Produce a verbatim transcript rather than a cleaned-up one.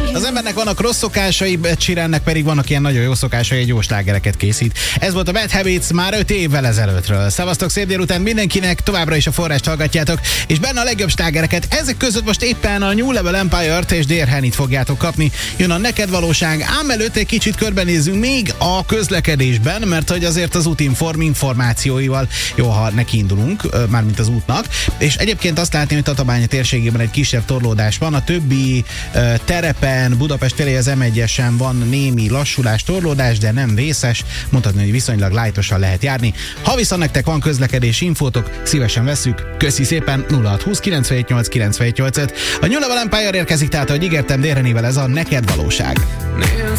Az embernek vannak rossz szokásai, Sheerannek pedig vannak ilyen nagyon jó szokásai, egy jó slágereket készít. Ez volt a Bad Habits már öt évvel ezelőttről. Szevasztok, szép délután mindenkinek, továbbra is a Forrást hallgatjátok, és benne a legjobb slágereket. Ezek között most éppen a New Level Empire-t és Dear Hennyt fogjátok kapni. Jön a Neked Valóság, ám előtt egy kicsit körbenézzünk még a közlekedésben, mert hogy azért az Útinform információival jó, ha nekiindulunk, mármint az útnak. És egyébként azt látni, hogy Tatabánya térségében egy kisebb torlódás van, a többi uh, terepen, Budapest felé az em egyesen van némi lassulás, torlódás, de nem vészes, mondhatni, hogy viszonylag lájtosan lehet járni. Ha viszont nektek van közlekedési infótok, szívesen vesszük. Köszi szépen, nulla hat húsz kilencvenhét nyolc kilencvenhét nyolc öt. A New Level Empire érkezik, tehát ahogy ígértem, Dear Hennyvel, ez a Neked Valóság. Néha